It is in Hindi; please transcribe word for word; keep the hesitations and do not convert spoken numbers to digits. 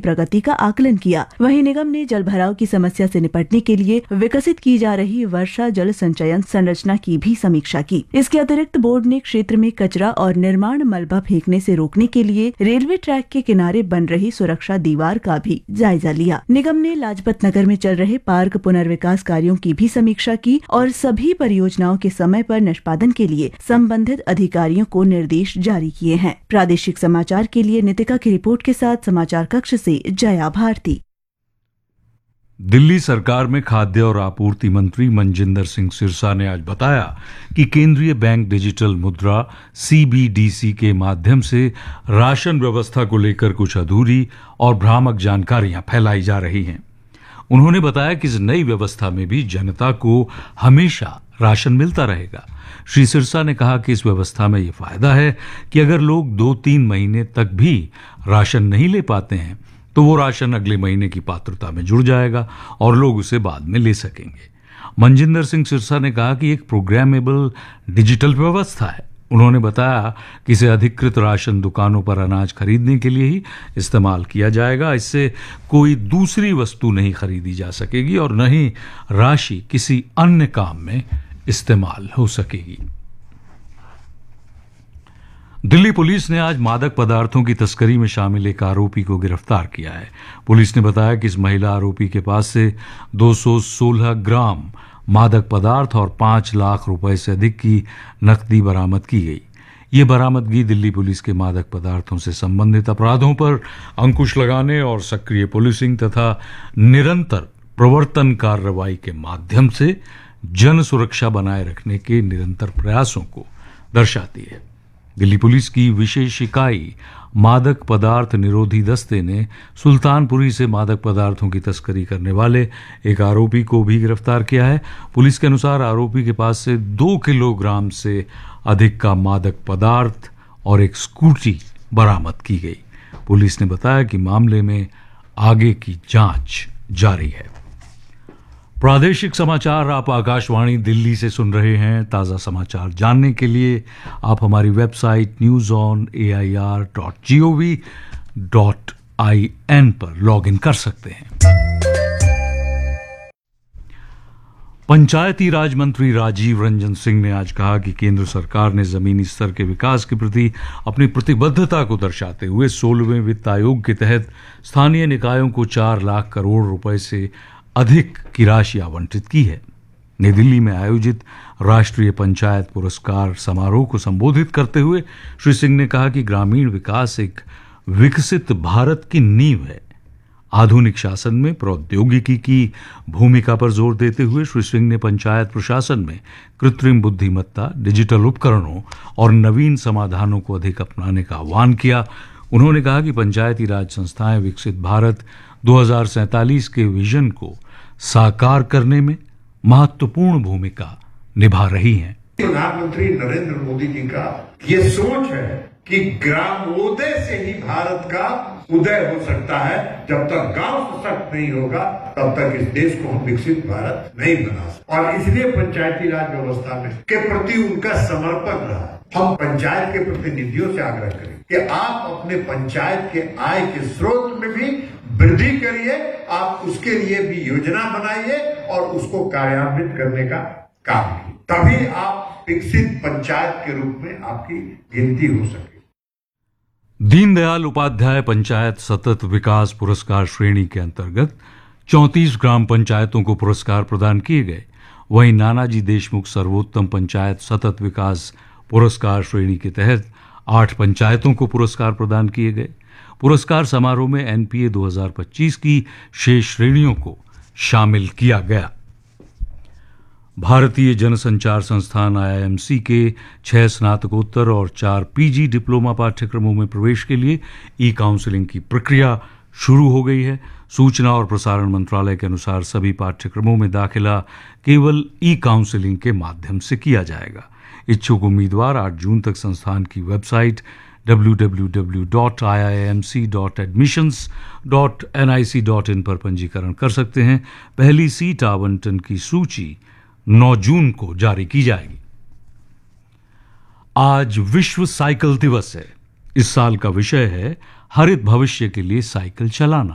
प्रगति का आकलन किया। वहीं निगम ने जल भराव की समस्या से निपटने के लिए विकसित की जा रही वर्षा जल संचयन संरचना की भी समीक्षा की। इसके अतिरिक्त बोर्ड ने क्षेत्र में कचरा और निर्माण मलबा फेंकने से रोकने के लिए रेलवे ट्रैक के किनारे बन रही सुरक्षा दीवार का भी जायजा लिया। निगम ने लाजपत नगर में चल रहे पार्क पुनर्विकास कार्यों की भी समीक्षा की और सभी परियोजनाओं के समय पर निष्पादन के लिए संबंधित अधिकारियों को निर्देश जारी किए हैं। प्रादेशिक समाचार के लिए नितिका की रिपोर्ट के साथ समाचार कक्ष से जया भारती। दिल्ली सरकार में खाद्य और आपूर्ति मंत्री मनजिंदर सिंह सिरसा ने आज बताया कि केंद्रीय बैंक डिजिटल मुद्रा सी बी डी सी के माध्यम से राशन व्यवस्था को लेकर कुछ अधूरी और भ्रामक जानकारियां फैलाई जा रही हैं। उन्होंने बताया कि इस नई व्यवस्था में भी जनता को हमेशा राशन मिलता रहेगा। श्री सिरसा ने कहा कि इस व्यवस्था में ये फायदा है कि अगर लोग दो तीन महीने तक भी राशन नहीं ले पाते हैं तो वो राशन अगले महीने की पात्रता में जुड़ जाएगा और लोग उसे बाद में ले सकेंगे। मनजिंदर सिंह सिरसा ने कहा कि एक प्रोग्रामेबल डिजिटल व्यवस्था है। उन्होंने बताया कि इसे अधिकृत राशन दुकानों पर अनाज खरीदने के लिए ही इस्तेमाल किया जाएगा। इससे कोई दूसरी वस्तु नहीं खरीदी जा सकेगी और न ही राशि किसी अन्य काम में इस्तेमाल हो सकेगी। दिल्ली पुलिस ने आज मादक पदार्थों की तस्करी में शामिल एक आरोपी को गिरफ्तार किया है। पुलिस ने बताया कि इस महिला आरोपी के पास से दो सौ सोलह ग्राम मादक पदार्थ और पांच लाख रुपए से अधिक की नकदी बरामद की गई। ये बरामदगी दिल्ली पुलिस के मादक पदार्थों से संबंधित अपराधों पर अंकुश लगाने और सक्रिय पुलिसिंग तथा निरंतर प्रवर्तन कार्रवाई के माध्यम से जन सुरक्षा बनाए रखने के निरंतर प्रयासों को दर्शाती है। दिल्ली पुलिस की विशेष इकाई मादक पदार्थ निरोधी दस्ते ने सुल्तानपुरी से मादक पदार्थों की तस्करी करने वाले एक आरोपी को भी गिरफ्तार किया है। पुलिस के अनुसार आरोपी के पास से दो किलोग्राम से अधिक का मादक पदार्थ और एक स्कूटी बरामद की गई। पुलिस ने बताया कि मामले में आगे की जांच जारी है। प्रादेशिक समाचार आप आकाशवाणी दिल्ली से सुन रहे हैं। ताज़ा समाचार जानने के लिए आप हमारी website news on A I R dot G O V dot I N पर लॉग इन कर सकते हैं। पंचायती राज मंत्री राजीव रंजन सिंह ने आज कहा कि केंद्र सरकार ने जमीनी स्तर के विकास के प्रति अपनी प्रतिबद्धता को दर्शाते हुए सोलहवें वित्त आयोग के तहत स्थानीय निकायों को चार लाख करोड़ रुपए से अधिक की राशि आवंटित की है। नई दिल्ली में आयोजित राष्ट्रीय पंचायत पुरस्कार समारोह को संबोधित करते हुए श्री सिंह ने कहा कि ग्रामीण विकास एक विकसित भारत की नींव है। आधुनिक शासन में प्रौद्योगिकी की भूमिका पर जोर देते हुए श्री सिंह ने पंचायत प्रशासन में कृत्रिम बुद्धिमत्ता, डिजिटल उपकरणों और नवीन समाधानों को अधिक अपनाने का आह्वान किया। उन्होंने कहा कि पंचायती राज संस्थाएं विकसित भारत दो हज़ार सैंतालीस के विजन को साकार करने में महत्वपूर्ण भूमिका निभा रही हैं। प्रधानमंत्री नरेंद्र मोदी जी का ये सोच है कि ग्रामोदय से ही भारत का उदय हो सकता है। जब तक गांव सशक्त नहीं होगा तब तक इस देश को हम विकसित भारत नहीं बना सकते। और इसलिए पंचायती राज व्यवस्था में के प्रति उनका समर्पण रहा। हम पंचायत के प्रतिनिधियों से आग्रह करें कि आप अपने पंचायत के आय के स्रोत में भी वृद्धि करिए, आप उसके लिए भी योजना बनाइए और उसको कार्यान्वित करने का काम कीजिए। तभी आप विकसित पंचायत के रूप में आपकी गिनती हो सके। दीनदयाल उपाध्याय पंचायत सतत विकास पुरस्कार श्रेणी के अंतर्गत चौंतीस ग्राम पंचायतों को पुरस्कार प्रदान किए गए। वहीं नानाजी देशमुख सर्वोत्तम पंचायत सतत विकास पुरस्कार श्रेणी के तहत आठ पंचायतों को पुरस्कार प्रदान किए गए। पुरस्कार समारोह में एन पी ए दो हज़ार पच्चीस की शेष श्रेणियों को शामिल किया गया। भारतीय जनसंचार संस्थान आई आई एम सी के छह स्नातकोत्तर और चार पी जी डिप्लोमा पाठ्यक्रमों में प्रवेश के लिए ई काउंसलिंग की प्रक्रिया शुरू हो गई है। सूचना और प्रसारण मंत्रालय के अनुसार सभी पाठ्यक्रमों में दाखिला केवल ई काउंसलिंग के माध्यम से किया जाएगा। इच्छुक उम्मीदवार आठ जून तक संस्थान की website W W W dot I I M C dot admissions dot N I C dot in पर पंजीकरण कर सकते हैं। पहली सीट आवंटन की सूची नौ जून को जारी की जाएगी। आज विश्व साइकिल दिवस है। इस साल का विषय है हरित भविष्य के लिए साइकिल चलाना।